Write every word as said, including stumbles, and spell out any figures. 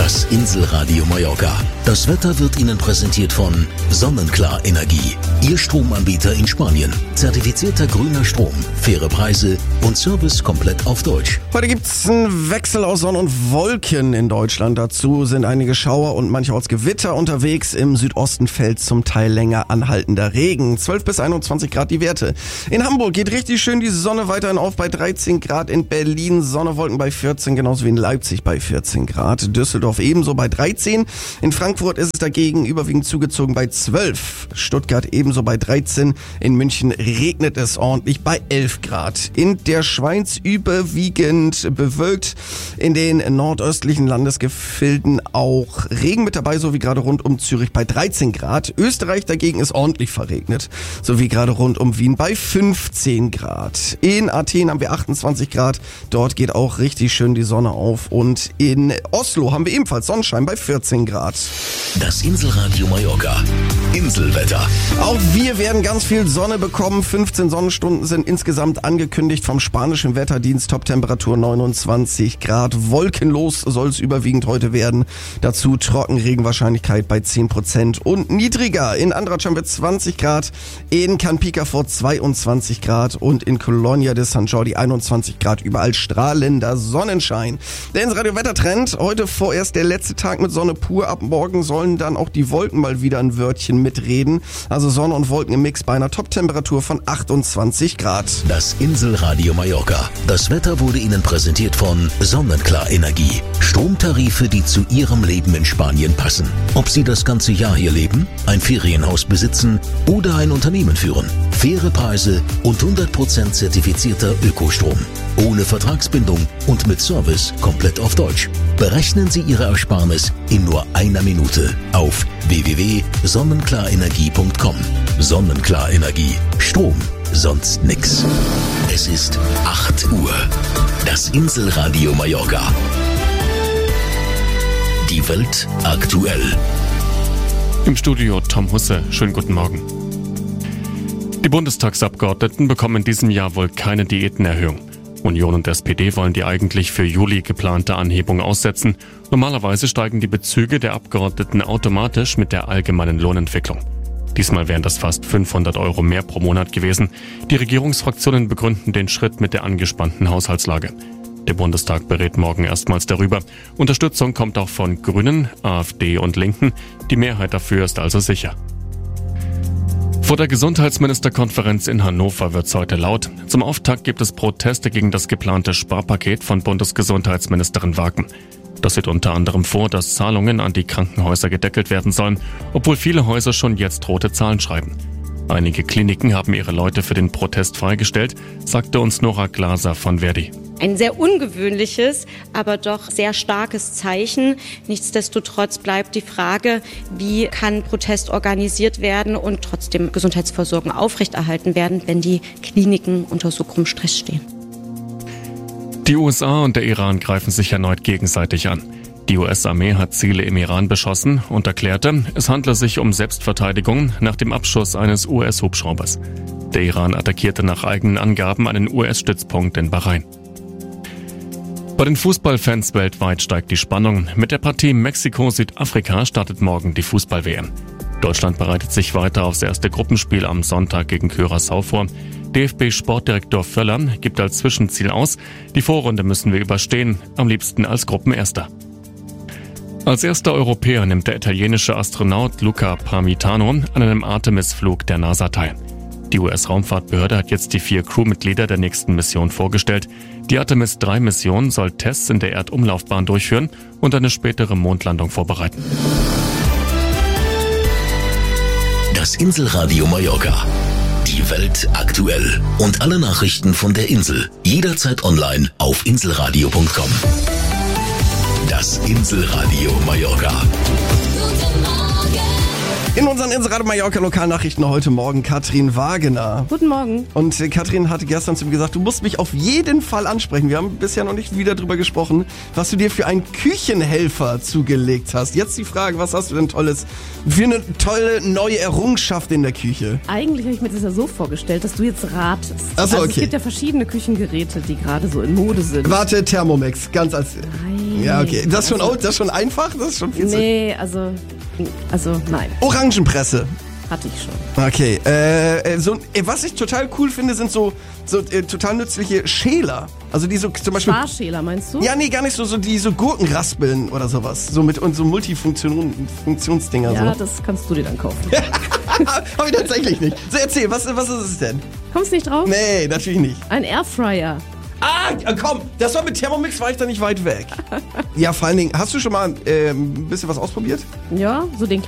Das Inselradio Mallorca. Das Wetter wird Ihnen präsentiert von Sonnenklar Energie. Ihr Stromanbieter in Spanien. Zertifizierter grüner Strom, faire Preise und Service komplett auf Deutsch. Heute gibt's einen Wechsel aus Sonne und Wolken in Deutschland. Dazu sind einige Schauer und mancherorts Gewitter unterwegs. Im Südosten fällt zum Teil länger anhaltender Regen. zwölf bis einundzwanzig Grad die Werte. In Hamburg geht richtig schön die Sonne weiterhin auf bei dreizehn Grad. In Berlin Sonne, Wolken bei vierzehn, genauso wie in Leipzig bei vierzehn Grad. Düsseldorf ebenso bei dreizehn. In Frankfurt ist es dagegen überwiegend zugezogen bei zwölf. Stuttgart ebenso bei dreizehn. In München regnet es ordentlich bei elf Grad. In der Schweiz überwiegend bewölkt. In den nordöstlichen Landesgefilden auch Regen mit dabei, so wie gerade rund um Zürich bei dreizehn Grad. Österreich dagegen ist ordentlich verregnet, so wie gerade rund um Wien bei fünfzehn Grad. In Athen haben wir achtundzwanzig Grad. Dort geht auch richtig schön die Sonne auf. Und in Oslo haben wir ebenfalls Sonnenschein bei vierzehn Grad. Das Inselradio Mallorca. Inselwetter. Auch wir werden ganz viel Sonne bekommen. fünfzehn Sonnenstunden sind insgesamt angekündigt vom spanischen Wetterdienst. Toptemperatur neunundzwanzig Grad. Wolkenlos soll es überwiegend heute werden. Dazu Trockenregenwahrscheinlichkeit bei zehn Prozent und niedriger. In Andratx haben wir zwanzig Grad. In Canpica vor zweiundzwanzig Grad und in Colonia de San Jordi einundzwanzig Grad. Überall strahlender Sonnenschein. Der Inselradio-Wettertrend. Heute vorerst der letzte Tag mit Sonne pur. Ab morgen sollen dann auch die Wolken mal wieder ein Wörtchen mitreden. Also Sonne und Wolken im Mix bei einer Toptemperatur von achtundzwanzig Grad. Das Inselradio Mallorca. Das Wetter wurde Ihnen präsentiert von Sonnenklar Energie. Stromtarife, die zu Ihrem Leben in Spanien passen. Ob Sie das ganze Jahr hier leben, ein Ferienhaus besitzen oder ein Unternehmen führen. Faire Preise und hundert Prozent zertifizierter Ökostrom. Ohne Vertragsbindung und mit Service komplett auf Deutsch. Berechnen Sie Ihre Ersparnis in nur einer Minute auf w w w punkt sonnenklar-energie punkt com. Sonnenklar Energie. Strom, sonst nix. Es ist acht Uhr. Das Inselradio Mallorca. Die Welt aktuell. Im Studio Tom Husse. Schönen guten Morgen. Die Bundestagsabgeordneten bekommen in diesem Jahr wohl keine Diätenerhöhung. Union und S P D wollen die eigentlich für Juli geplante Anhebung aussetzen. Normalerweise steigen die Bezüge der Abgeordneten automatisch mit der allgemeinen Lohnentwicklung. Diesmal wären das fast fünfhundert Euro mehr pro Monat gewesen. Die Regierungsfraktionen begründen den Schritt mit der angespannten Haushaltslage. Der Bundestag berät morgen erstmals darüber. Unterstützung kommt auch von Grünen, AfD und Linken. Die Mehrheit dafür ist also sicher. Vor der Gesundheitsministerkonferenz in Hannover wird's heute laut. Zum Auftakt gibt es Proteste gegen das geplante Sparpaket von Bundesgesundheitsministerin Wagen. Das sieht unter anderem vor, dass Zahlungen an die Krankenhäuser gedeckelt werden sollen, obwohl viele Häuser schon jetzt rote Zahlen schreiben. Einige Kliniken haben ihre Leute für den Protest freigestellt, sagte uns Nora Glaser von Verdi. Ein sehr ungewöhnliches, aber doch sehr starkes Zeichen. Nichtsdestotrotz bleibt die Frage, wie kann Protest organisiert werden und trotzdem Gesundheitsversorgung aufrechterhalten werden, wenn die Kliniken unter so großem Stress stehen. Die U S A und der Iran greifen sich erneut gegenseitig an. Die U S-Armee hat Ziele im Iran beschossen und erklärte, es handle sich um Selbstverteidigung nach dem Abschuss eines U S-Hubschraubers. Der Iran attackierte nach eigenen Angaben einen U S-Stützpunkt in Bahrain. Bei den Fußballfans weltweit steigt die Spannung. Mit der Partie Mexiko-Südafrika startet morgen die Fußball-W M. Deutschland bereitet sich weiter aufs erste Gruppenspiel am Sonntag gegen Curaçao vor. D F B-Sportdirektor Völler gibt als Zwischenziel aus, die Vorrunde müssen wir überstehen, am liebsten als Gruppenerster. Als erster Europäer nimmt der italienische Astronaut Luca Parmitano an einem Artemis-Flug der NASA teil. Die U S-Raumfahrtbehörde hat jetzt die vier Crewmitglieder der nächsten Mission vorgestellt. Die Artemis drei Mission soll Tests in der Erdumlaufbahn durchführen und eine spätere Mondlandung vorbereiten. Das Inselradio Mallorca. Die Welt aktuell. Und alle Nachrichten von der Insel. Jederzeit online auf inselradio punkt com. Das Inselradio Mallorca. Guten Morgen. In unseren Inseradio Mallorca Lokalnachrichten heute Morgen Katrin Wagener. Guten Morgen. Und äh, Katrin hatte gestern zu mir gesagt, du musst mich auf jeden Fall ansprechen. Wir haben bisher noch nicht wieder drüber gesprochen, was du dir für einen Küchenhelfer zugelegt hast. Jetzt die Frage, was hast du denn Tolles für eine tolle neue Errungenschaft in der Küche? Eigentlich habe ich mir das ja so vorgestellt, dass du jetzt ratest. Ach so, also okay. Es gibt ja verschiedene Küchengeräte, die gerade so in Mode sind. Warte, Thermomix, ganz als... Nein. Ja, okay. Das ist schon, das ist schon einfach? Das ist schon viel zu... Nee, also, also nein, Orangenpresse. hatte ich schon. Okay, äh, so, äh, was ich total cool finde, sind so, so äh, total nützliche Schäler. Also die so zum Beispiel... Sparschäler meinst du? Ja, nee, gar nicht so, so die so Gurken raspeln oder sowas. So mit und so Multifunktion, Funktionsdinger Ja, so. das kannst du dir dann kaufen. Hab ich tatsächlich nicht. So, erzähl, was, was ist es denn? Kommst nicht drauf? Nee, natürlich nicht. Ein Airfryer. Ah, komm, das war mit Thermomix, war ich da nicht weit weg. Ja, vor allen Dingen, hast du schon mal äh, ein bisschen was ausprobiert? Ja, so den